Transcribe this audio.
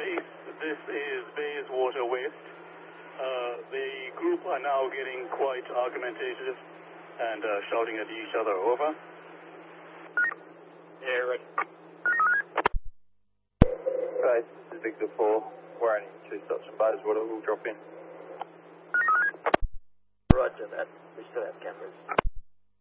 base, this is Bayswater West. The group are now getting quite argumentative and shouting at each other. Over. Yeah, ready. Guys, this is Victor 4. We're only 2 stops from Bayswater. We'll drop in. Roger that. We still have cameras.